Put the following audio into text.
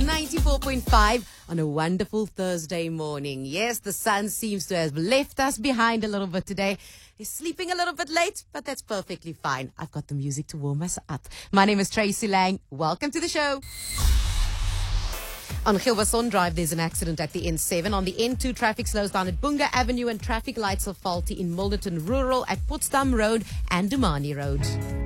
94.5 on a wonderful Thursday morning. Yes, the sun seems to have left us behind a little bit today. He's sleeping a little bit late, but that's perfectly fine. I've got the music to warm us up. My name is Tracy Lang. Welcome to the show. On Gilbertson Drive, there's an accident at the N7. On the N2, traffic slows down at Bunga Avenue and traffic lights are faulty in Milnerton Rural at Potsdam Road and Dumani Road.